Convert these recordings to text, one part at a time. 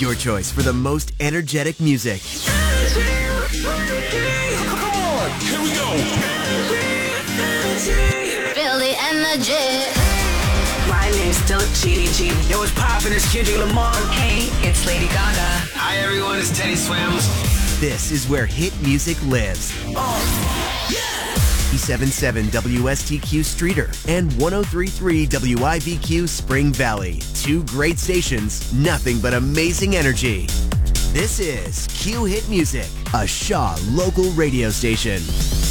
your choice for the most energetic music. Come on, here we go. Feel the energy. My name's still GDG. Yo, what's poppin'? It's Kendrick Lamar. Hey, it's Lady Gaga. Hi, everyone. It's Teddy Swims. This is where hit music lives. 97.7 WSTQ Streeter and 103.3 WIVQ Spring Valley. Two great stations, nothing but amazing energy. This is Q Hit Music, a Shaw local radio station.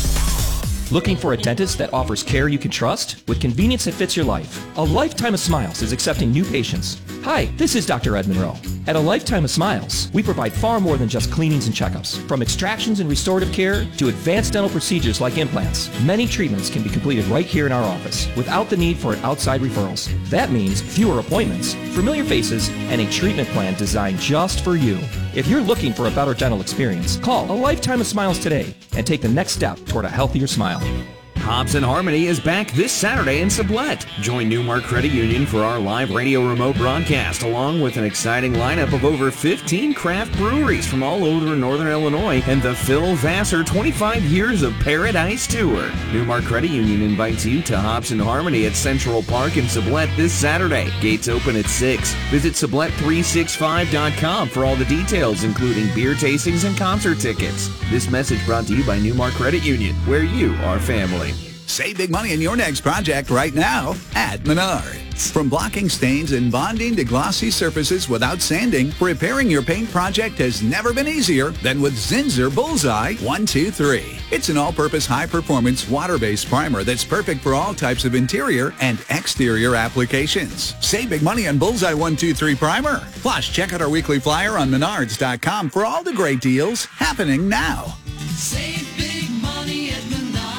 Looking for a dentist that offers care you can trust with convenience that fits your life? A Lifetime of Smiles is accepting new patients. Hi, this is Dr. Ed Monroe. At A Lifetime of Smiles, we provide far more than just cleanings and checkups. From extractions and restorative care to advanced dental procedures like implants, many treatments can be completed right here in our office without the need for outside referrals. That means fewer appointments, familiar faces, and a treatment plan designed just for you. If you're looking for a better dental experience, call A Lifetime of Smiles today and take the next step toward a healthier smile. Hops and Harmony is back this Saturday in Sublette. Join Newmark Credit Union for our live radio remote broadcast, along with an exciting lineup of over 15 craft breweries from all over Northern Illinois and the Phil Vassar 25 Years of Paradise Tour. Newmark Credit Union invites you to Hops and Harmony at Central Park in Sublette this Saturday. Gates open at 6. Visit Sublette365.com for all the details, including beer tastings and concert tickets. This message brought to you by Newmark Credit Union, where you are family. Save big money on your next project right now at Menards. From blocking stains and bonding to glossy surfaces without sanding, repairing your paint project has never been easier than with Zinsser Bullseye 123. It's an all-purpose high-performance water-based primer that's perfect for all types of interior and exterior applications. Save big money on Bullseye 123 primer. Plus, check out our weekly flyer on Menards.com for all the great deals happening now. Save big money at Menards.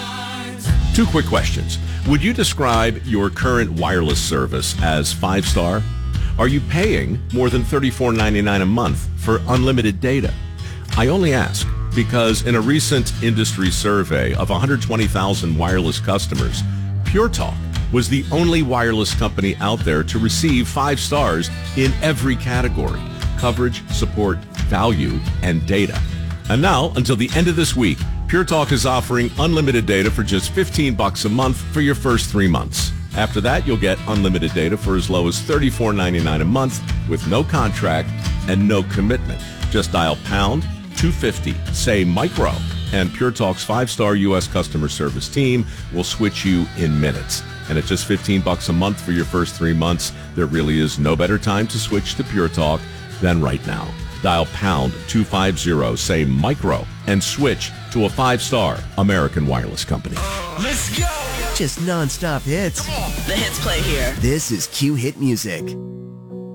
Two quick questions. Would you describe your current wireless service as 5-star? Are you paying more than $34.99 a month for unlimited data? I only ask because in a recent industry survey of 120,000 wireless customers, Pure Talk was the only wireless company out there to receive 5 stars in every category: coverage, support, value, and data. And now, until the end of this week, Pure Talk is offering unlimited data for just $15 a month for your first 3 months. After that, you'll get unlimited data for as low as $34.99 a month with no contract and no commitment. Just dial pound 250, say micro, and Pure Talk's 5-star U.S. customer service team will switch you in minutes. And at just $15 a month for your first 3 months, there really is no better time to switch to Pure Talk than right now. Dial pound 250, say micro, and switch to a 5-star American wireless company. Let's go. Just non-stop hits. The hits play here. This is Q Hit Music.